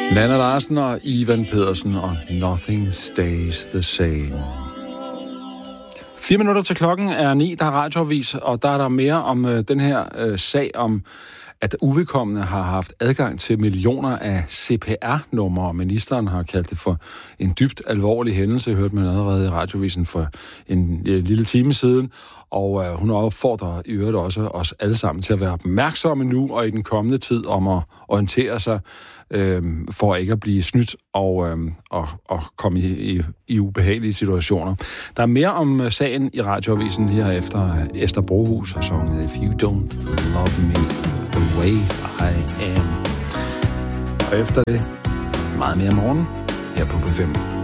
Nanna Larsen og Ivan Pedersen og Nothing Stays the Same. 4 minutter til klokken er 9, der er radioavis, og der er der mere om den her sag om, at uvedkommende har haft adgang til millioner af CPR-numre. Ministeren har kaldt det for en dybt alvorlig hændelse, hørte man allerede i radiovisen for en lille time siden. Og hun opfordrer i øvrigt også os alle sammen til at være opmærksomme nu og i den kommende tid om at orientere sig for ikke at blive snydt og komme i ubehagelige situationer. Der er mere om sagen i radioavisen her efter Esther Brohus og sangen If You Don't Love Me The Way I Am. Og efter det meget mere morgen her på P5.